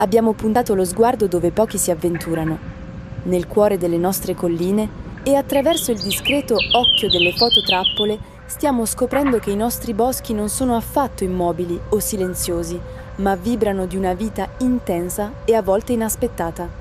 Abbiamo puntato lo sguardo dove pochi si avventurano, nel cuore delle nostre colline, e attraverso il discreto occhio delle fototrappole stiamo scoprendo che i nostri boschi non sono affatto immobili o silenziosi, ma vibrano di una vita intensa e a volte inaspettata.